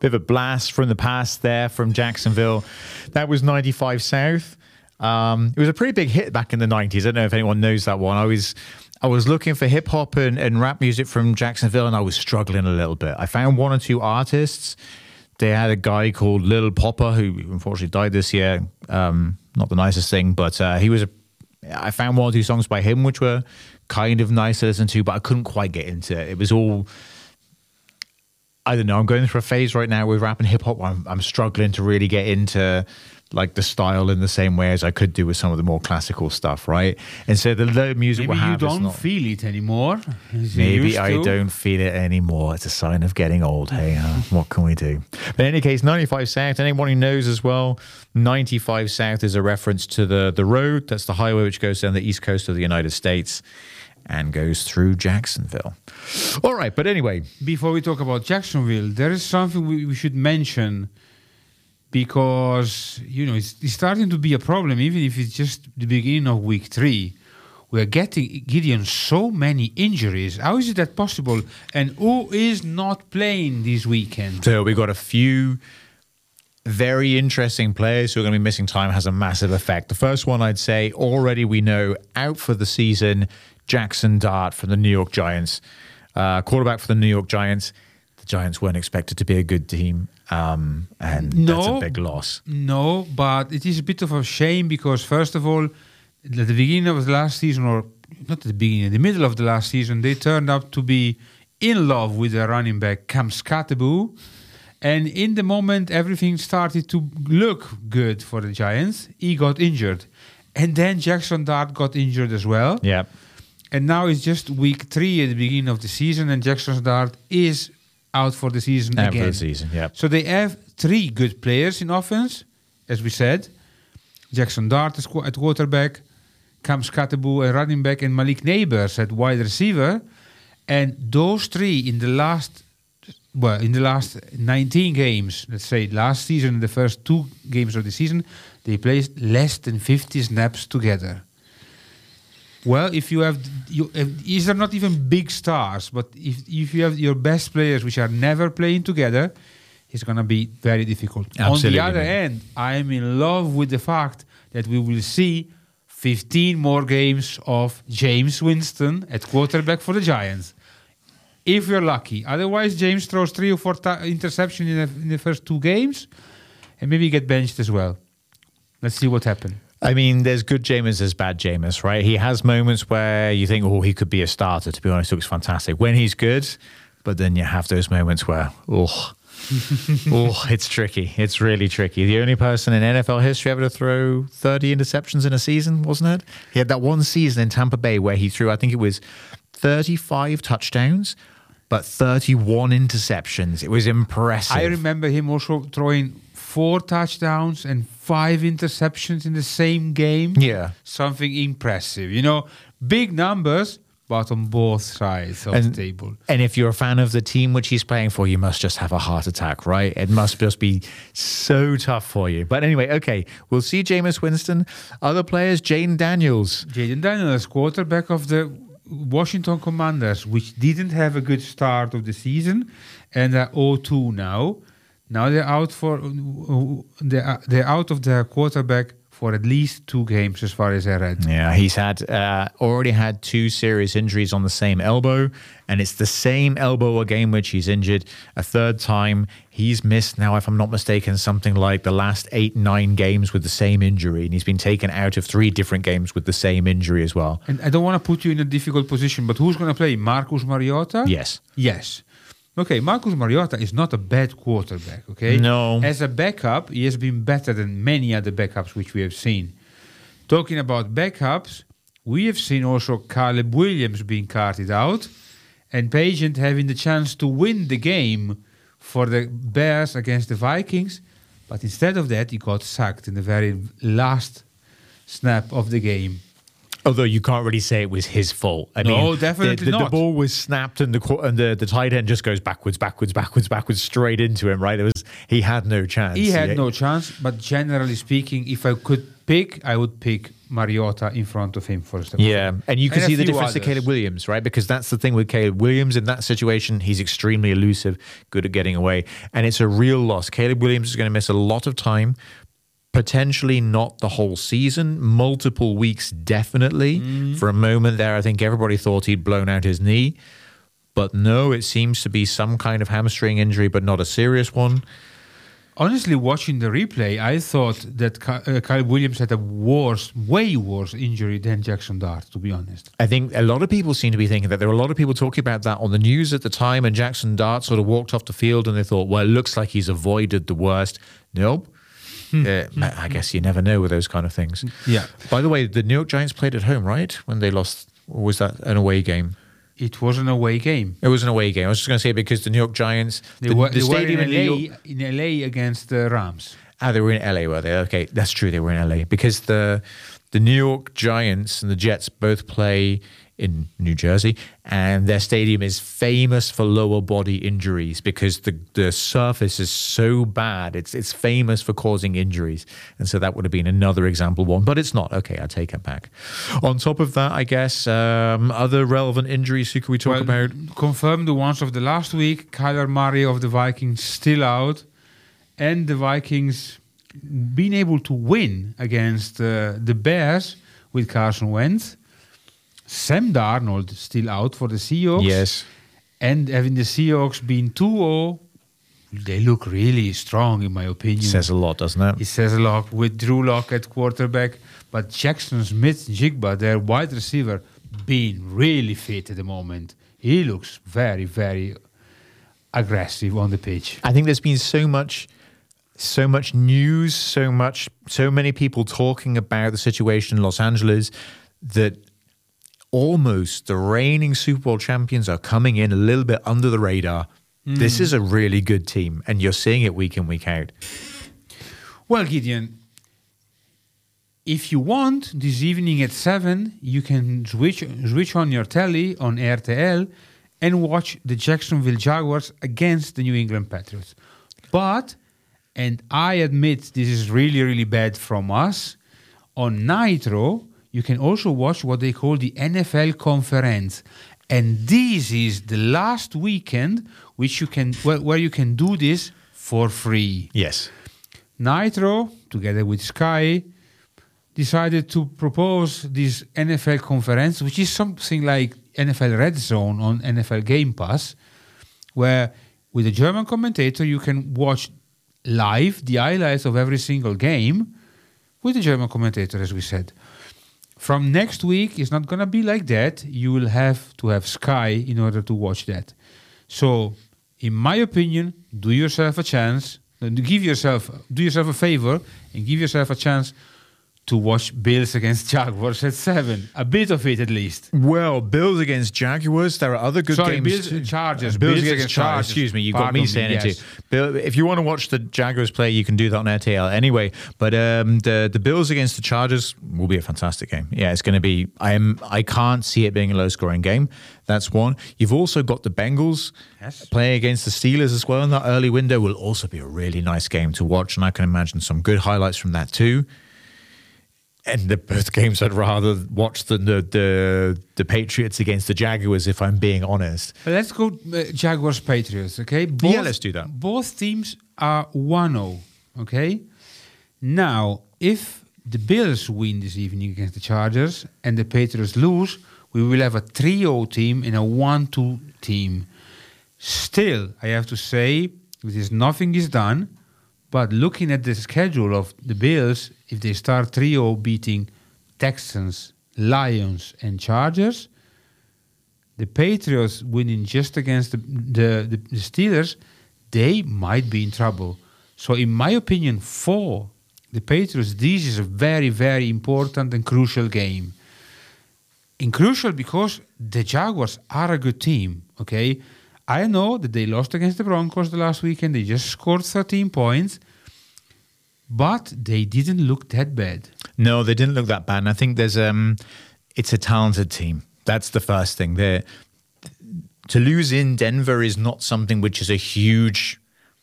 bit of a blast from the past there from Jacksonville. That was 95 South. It was a pretty big hit back in the 90s. I don't know if anyone knows that one. I was looking for hip hop and rap music from Jacksonville, and I was struggling a little bit. I found one or two artists. They had a guy called Lil Popper who unfortunately died this year. Not the nicest thing, but I found one or two songs by him which were kind of nice to listen to, but I couldn't quite get into it. It was all, I don't know, I'm going through a phase right now with rap and hip hop where I'm struggling to really get into like the style in the same way as I could do with some of the more classical stuff, right? And so the music maybe we have you don't feel it anymore. Maybe I don't feel it anymore. It's a sign of getting old. Hey, what can we do? But in any case, 95 South, anyone who knows as well, 95 South is a reference to the road. That's the highway which goes down the east coast of the United States and goes through Jacksonville. All right, but anyway. Before we talk about Jacksonville, there is something we should mention, because, you know, it's starting to be a problem, even if it's just the beginning of week 3. We're getting, Gideon, so many injuries. How is it that possible? And who is not playing this weekend? So we got a few very interesting players who are going to be missing time. Has a massive effect. The first one I'd say, already we know, out for the season, Jackson Dart from the New York Giants. Quarterback for the New York Giants. The Giants weren't expected to be a good team. And that's a big loss. No, but it is a bit of a shame because, first of all, at the beginning of the last season, or not at the beginning, in the middle of the last season, they turned out to be in love with their running back, Cam Skattebo. And in the moment everything started to look good for the Giants, he got injured. And then Jackson Dart got injured as well. Yeah. And now it's just week 3 at the beginning of the season, and Jackson Dart is out for the season again. For the season, yeah. So they have 3 good players in offense, as we said. Jackson Dart at quarterback, Cam Skattebo at running back, and Malik Neighbors at wide receiver. And those 3 in the last 19 games, let's say last season, the first 2 games of the season, they played less than 50 snaps together. Well, if you have, these are not even big stars, but if you have your best players which are never playing together, it's going to be very difficult. Absolutely. On the other hand, I am in love with the fact that we will see 15 more games of Jameis Winston at quarterback for the Giants. If we're lucky. Otherwise, James throws 3 or 4 interceptions in the first 2 games, and maybe get benched as well. Let's see what happens. I mean, there's good Jameis, there's bad Jameis, right? He has moments where you think, oh, he could be a starter. To be honest, he looks fantastic when he's good. But then you have those moments where, it's tricky. It's really tricky. The only person in NFL history ever to throw 30 interceptions in a season, wasn't it? He had that one season in Tampa Bay where he threw, I think it was 35 touchdowns, but 31 interceptions. It was impressive. I remember him also throwing 4 touchdowns and 5 interceptions in the same game. Yeah. Something impressive. You know, big numbers, but on both sides of the table. And if you're a fan of the team which he's playing for, you must just have a heart attack, right? It must just be so tough for you. But anyway, okay, we'll see Jameis Winston. Other players, Jayden Daniels. Jayden Daniels, quarterback of the Washington Commanders, which didn't have a good start of the season, and are 0-2 now. Now they're out of their quarterback for at least 2 games, as far as I read. Yeah, he's already had 2 serious injuries on the same elbow, and it's the same elbow again which he's injured a 3rd time. He's missed now, if I'm not mistaken, something like the last 8-9 games with the same injury, and he's been taken out of 3 different games with the same injury as well. And I don't want to put you in a difficult position, but who's going to play? Marcus Mariota? Yes. Okay, Marcus Mariota is not a bad quarterback, okay? No. As a backup, he has been better than many other backups which we have seen. Talking about backups, we have seen also Caleb Williams being carted out and Pagent having the chance to win the game for the Bears against the Vikings, but instead of that, he got sacked in the very last snap of the game. Although you can't really say it was his fault. I mean, definitely not. The ball was snapped and the tight end just goes backwards, straight into him, right? He had no chance. He had no chance, but generally speaking, if I could pick, I would pick Mariota in front of him first of all. Yeah, and you can And a see the few difference to others. Caleb Williams, right? Because that's the thing with Caleb Williams in that situation. He's extremely elusive, good at getting away. And it's a real loss. Caleb Williams is going to miss a lot of time, potentially not the whole season, multiple weeks definitely. For a moment there, I think everybody thought he'd blown out his knee. But no, it seems to be some kind of hamstring injury, but not a serious one. Honestly, watching the replay, I thought that Kyle Williams had a way worse injury than Jackson Dart, to be honest. I think a lot of people seem to be thinking that there were a lot of people talking about that on the news at the time, and Jackson Dart sort of walked off the field and they thought, well, it looks like he's avoided the worst. Nope. I guess you never know with those kind of things. Yeah. By the way, the New York Giants played at home, right? When they lost, or was that an away game? It was an away game. It was an away game. I was just going to say because the New York Giants, They the were stadium in in New York. LA, in LA against the Rams. They were in LA, were they? Okay, that's true. They were in LA because the New York Giants and the Jets both play in New Jersey, and their stadium is famous for lower body injuries because the surface is so bad. It's famous for causing injuries, and so that would have been another example one, but it's not. Okay, I take it back. On top of that, I guess other relevant injuries who could we talk about? Confirm the ones of the last week. Kyler Murray of the Vikings still out, and the Vikings being able to win against the Bears with Carson Wentz. Sam Darnold still out for the Seahawks. Yes. And having the Seahawks being 2-0, they look really strong, in my opinion. Says a lot, doesn't it? It says a lot with Drew Lock at quarterback, but Jackson Smith-Njigba, their wide receiver, being really fit at the moment. He looks very, very aggressive on the pitch. I think there's been so much news, so many people talking about the situation in Los Angeles that almost the reigning Super Bowl champions are coming in a little bit under the radar. This is a really good team, and you're seeing it week in, week out. Well, Gideon, if you want, this evening at 7, you can switch on your telly on RTL and watch the Jacksonville Jaguars against the New England Patriots. But, and I admit this is really, really bad from us, on Nitro, you can also watch what they call the NFL Conference. And this is the last weekend which you can where you can do this for free. Yes. Nitro, together with Sky, decided to propose this NFL Conference, which is something like NFL Red Zone on NFL Game Pass, where with a German commentator you can watch live the highlights of every single game with a German commentator, as we said. From next week, it's not going to be like that. You will have to have Sky in order to watch that. So, in my opinion, do yourself a a favor and give yourself a chance to watch Bills against Jaguars at 7. A bit of it, at least. Well, Bills against Jaguars. There are other good games Bills too. Chargers. Bills against Chargers. Excuse me, you've got me saying it too. Bill, if you want to watch the Jaguars play, you can do that on RTL anyway. But the Bills against the Chargers will be a fantastic game. Yeah, it's going to be. I can't see it being a low-scoring game. That's one. You've also got the Bengals playing against the Steelers as well. And that early window will also be a really nice game to watch. And I can imagine some good highlights from that too. And the both games I'd rather watch than the Patriots against the Jaguars, if I'm being honest. But let's go Jaguars Patriots, okay? Let's do that. Both teams are 1-0, okay? Now, if the Bills win this evening against the Chargers and the Patriots lose, we will have a 3-0 team and a 1-2 team. Still, I have to say, nothing is done. But looking at the schedule of the Bills, if they start 3-0 beating Texans, Lions, and Chargers, the Patriots winning just against the Steelers, they might be in trouble. So in my opinion, for the Patriots, this is a very, very important and crucial game. And crucial because the Jaguars are a good team, okay? I know that they lost against the Broncos the last weekend. They just scored 13 points. But they didn't look that bad. No, they didn't look that bad. And I think there's it's a talented team. That's the first thing. To lose in Denver is not something which is a huge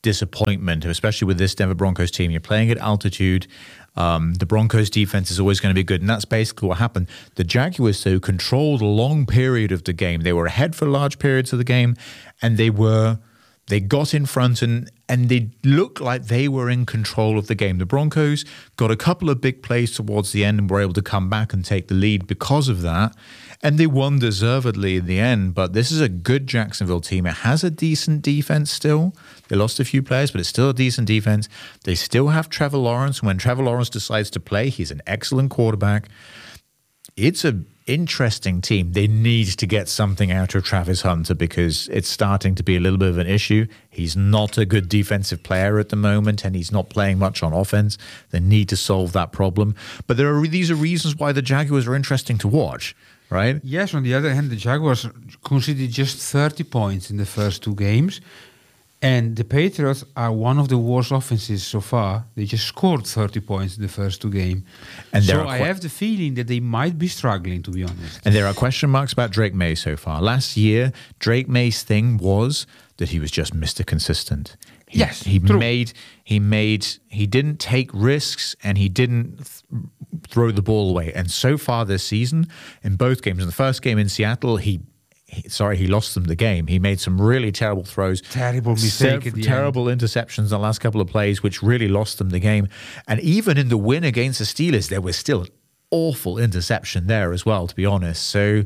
disappointment, especially with this Denver Broncos team. You're playing at altitude. The Broncos defense is always going to be good, and that's basically what happened. The Jaguars, though, controlled a long period of the game. They were ahead for large periods of the game, and they got in front and they looked like they were in control of the game. The Broncos got a couple of big plays towards the end and were able to come back and take the lead because of that. And they won deservedly in the end. But this is a good Jacksonville team. It has a decent defense still. They lost a few players, but it's still a decent defense. They still have Trevor Lawrence. When Trevor Lawrence decides to play, he's an excellent quarterback. It's an interesting team. They need to get something out of Travis Hunter because it's starting to be a little bit of an issue. He's not a good defensive player at the moment, and he's not playing much on offense. They need to solve that problem. But these are reasons why the Jaguars are interesting to watch, right? Yes, on the other hand, the Jaguars conceded just 30 points in the first two games. And the Patriots are one of the worst offenses so far. They just scored 30 points in the first two games. And so I have the feeling that they might be struggling, to be honest. And there are question marks about Drake May so far. Last year, Drake May's thing was that he was just Mr. Consistent. He didn't take risks, and he didn't throw the ball away. And so far this season, in both games, in the first game in Seattle, he lost them the game. He made some really terrible throws. Terrible mistake at the terrible interceptions in the last couple of plays, which really lost them the game. And even in the win against the Steelers, there was still an awful interception there as well, to be honest. So,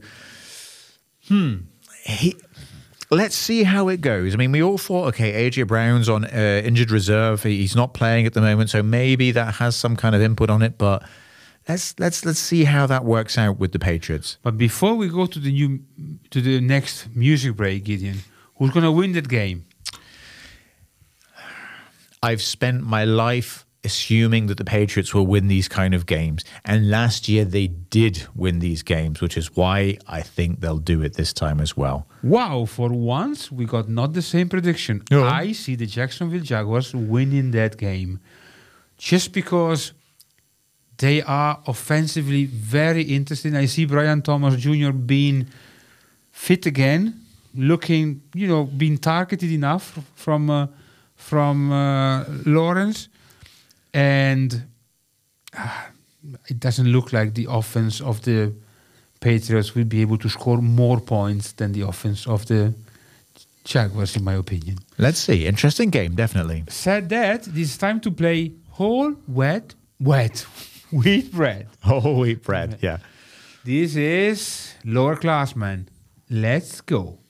let's see how it goes. I mean, we all thought, okay, A.J. Brown's on injured reserve. He's not playing at the moment, so maybe that has some kind of input on it, but Let's see how that works out with the Patriots. But before we go to the next music break, Gideon, who's going to win that game? I've spent my life assuming that the Patriots will win these kind of games, and last year they did win these games, which is why I think they'll do it this time as well. Wow, for once we got not the same prediction. No. I see the Jacksonville Jaguars winning that game just because they are offensively very interesting. I see Brian Thomas Jr. being fit again, looking, being targeted enough from Lawrence. And it doesn't look like the offense of the Patriots will be able to score more points than the offense of the Jaguars, in my opinion. Let's see. Interesting game, definitely. Said that, it is time to play whole wheat bread. Whole wheat bread, yeah. This is Lower Classman. Let's go.